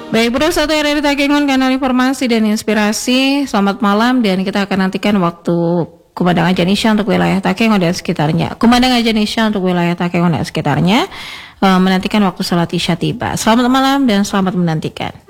Baik, bro, satu dari Takengon, kanal informasi dan inspirasi. Selamat malam, dan kita akan nantikan waktu Kumandang Ajanisha untuk wilayah Takengon dan sekitarnya. Kumandang Ajanisha untuk wilayah Takengon dan sekitarnya menantikan waktu salat Isya tiba. Selamat malam dan selamat menantikan.